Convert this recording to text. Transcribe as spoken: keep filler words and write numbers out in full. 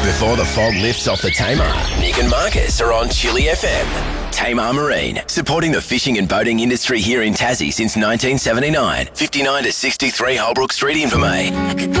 Before the fog lifts off the Tamar, Nick and Marcus are on Chili F M. Tamar Marine, supporting the fishing and boating industry here in Tassie since nineteen seventy-nine. fifty-nine to sixty-three Holbrook Street, Invermay.